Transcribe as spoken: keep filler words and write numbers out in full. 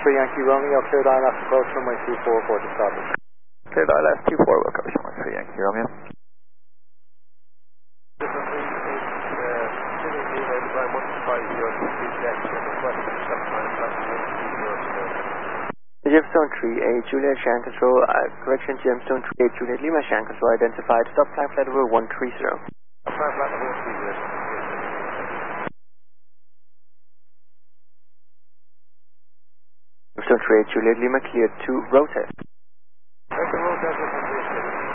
three Yankee Romeo, cleared I L S approach runway two four, report to starboard. Cleared I L S two four, will cover runway three Yankee Romeo. Gemstone three eight Juliet Shan Control, uh, correction Gemstone three eight Juliet Lima Shan Control identified, stop climb flight level one three zero. Stop climb flight level one three zero. Gemstone three eight Juliet Lima cleared to rotate.